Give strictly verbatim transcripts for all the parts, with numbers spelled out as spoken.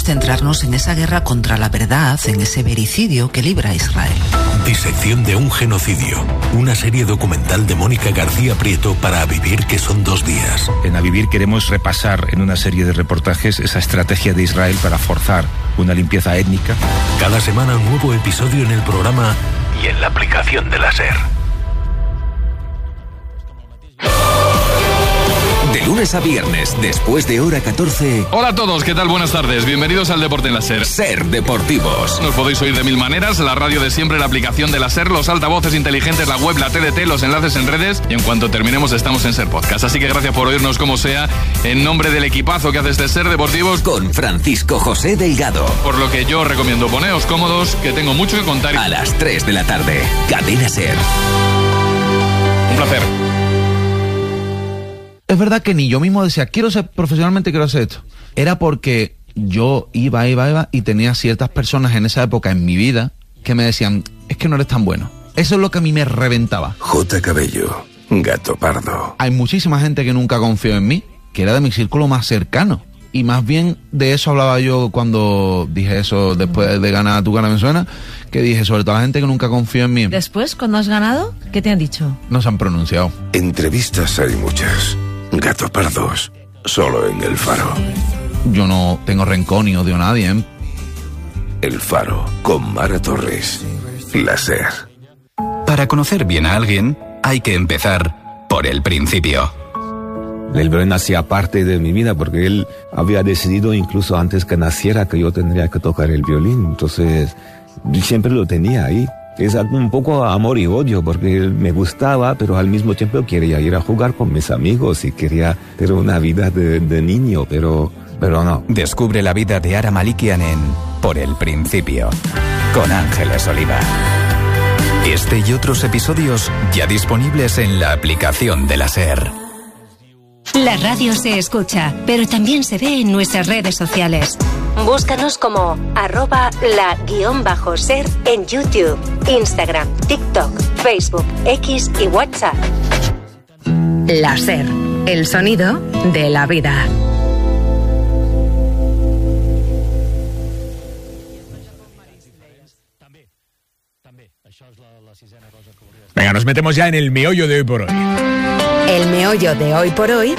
centrarnos en esa guerra contra la verdad, en ese vericidio que libra Israel. Disección de un genocidio. Una serie documental de Mónica García Prieto para A Vivir, que son dos días. En A Vivir queremos repasar en una serie de reportajes esa estrategia de Israel para forzar una limpieza étnica. Cada semana un nuevo episodio en el programa y en la aplicación de la SER. De lunes a viernes, después de hora catorce. Hola a todos, ¿qué tal? Buenas tardes. Bienvenidos al Deporte en la SER. SER Deportivos. Nos podéis oír de mil maneras: la radio de siempre, la aplicación de la SER, los altavoces inteligentes, la web, la T D T, los enlaces en redes, y en cuanto terminemos estamos en SER Podcast. Así que gracias por oírnos como sea, en nombre del equipazo que hace este SER Deportivos, con Francisco José Delgado. Por lo que yo recomiendo poneos cómodos, que tengo mucho que contar. A las tres de la tarde, Cadena SER. Un placer. Es verdad que ni yo mismo decía, quiero ser profesionalmente, quiero hacer esto. Era porque yo iba, iba, iba y tenía ciertas personas en esa época en mi vida que me decían, es que no eres tan bueno. Eso es lo que a mí me reventaba. J. Cabello, Gato Pardo. Hay muchísima gente que nunca confió en mí, que era de mi círculo más cercano. Y más bien de eso hablaba yo cuando dije eso después de ganar Tu Cara Me Suena, que dije sobre todo la gente que nunca confió en mí. Después, cuando has ganado, ¿qué te han dicho? No se han pronunciado. Entrevistas hay muchas. Gato Pardos, solo en El Faro. Yo no tengo rencor ni odio a nadie, ¿eh? El Faro, con Mara Torres. La SER. Para conocer bien a alguien, hay que empezar por el principio. El violín hacía parte de mi vida porque él había decidido incluso antes que naciera que yo tendría que tocar el violín. Entonces, siempre lo tenía ahí. Es un poco amor y odio porque me gustaba, pero al mismo tiempo quería ir a jugar con mis amigos y quería tener una vida de, de niño, pero, pero no. Descubre la vida de Ara Malikian en Por el Principio, con Ángeles Oliva. Este y otros episodios ya disponibles en la aplicación de la SER. La radio se escucha, pero también se ve en nuestras redes sociales. Búscanos como arroba la guión bajo ser en YouTube, Instagram, TikTok, Facebook, X y WhatsApp. La SER, el sonido de la vida. Venga, nos metemos ya en el meollo de hoy por hoy. El meollo de hoy por hoy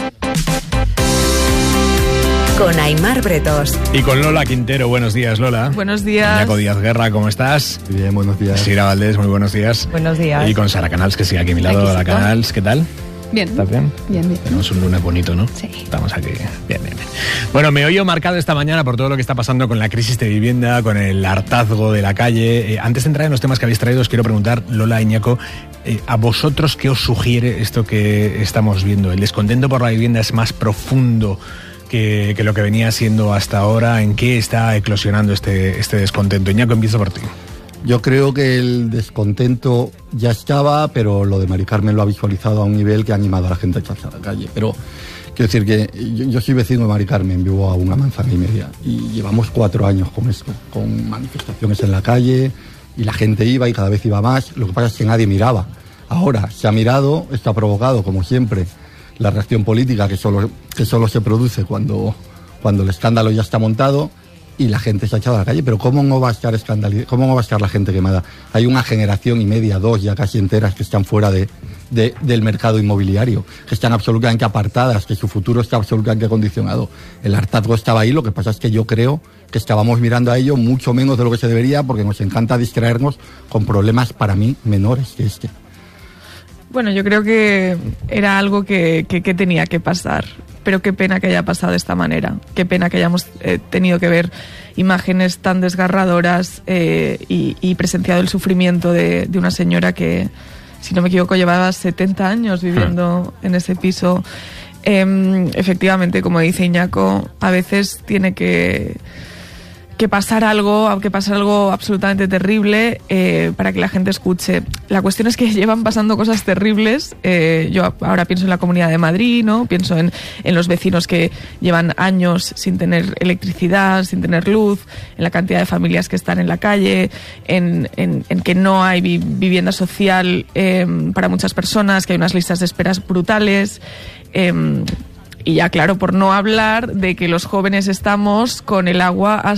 con Aimar Bretos. Y con Lola Quintero. Buenos días, Lola. Buenos días. Iñaco Díaz Guerra, ¿cómo estás? Bien, buenos días. Sira Valdés, muy buenos días. Buenos días. Y con Sara Canals, que sigue aquí a mi lado. Hola, Canals, ¿qué tal? Bien. ¿Estás bien? Bien, bien. Tenemos un lunes bonito, ¿no? Sí. Estamos aquí. Bien, bien, bien. Bueno, me oí marcado esta mañana por todo lo que está pasando con la crisis de vivienda, con el hartazgo de la calle. Eh, antes de entrar en los temas que habéis traído, os quiero preguntar, Lola, Iñaco, eh, ¿a vosotros qué os sugiere esto que estamos viendo? ¿El descontento por la vivienda es más profundo que, que lo que venía siendo hasta ahora? ¿En qué está eclosionando este, este descontento? Iñaco, empiezo por ti. Yo creo que el descontento ya estaba, pero lo de Mari Carmen lo ha visualizado a un nivel que ha animado a la gente a echarse a la calle. Pero quiero decir que yo, yo soy vecino de Mari Carmen, vivo a una manzana y media, y llevamos cuatro años con esto, con manifestaciones en la calle, y la gente iba y cada vez iba más. Lo que pasa es que nadie miraba. Ahora se ha mirado, esto ha provocado, como siempre, la reacción política que solo, que solo se produce cuando, cuando el escándalo ya está montado, y la gente se ha echado a la calle. Pero ¿cómo no va a estar escandalizada? ¿Cómo no va a estar la gente quemada? Hay una generación y media, dos ya casi enteras, que están fuera de, de, del mercado inmobiliario, que están absolutamente apartadas, que su futuro está absolutamente condicionado. El hartazgo estaba ahí, lo que pasa es que yo creo que estábamos mirando a ello mucho menos de lo que se debería, porque nos encanta distraernos con problemas, para mí, menores que este. Bueno, yo creo que era algo que, que, que tenía que pasar, pero qué pena que haya pasado de esta manera, qué pena que hayamos eh, tenido que ver imágenes tan desgarradoras eh, y, y presenciado el sufrimiento de, de una señora que, si no me equivoco, llevaba setenta años viviendo en ese piso. Eh, efectivamente, como dice Iñaco, a veces tiene que... que pasar algo, que pasar algo absolutamente terrible eh, para que la gente escuche. La cuestión es que llevan pasando cosas terribles. Eh, yo ahora pienso en la Comunidad de Madrid, ¿no? Pienso en, en los vecinos que llevan años sin tener electricidad, sin tener luz, en la cantidad de familias que están en la calle, en, en, en que no hay vi- vivienda social eh, para muchas personas, que hay unas listas de esperas brutales. Eh, Y ya, claro, por no hablar de que los jóvenes estamos con el agua hasta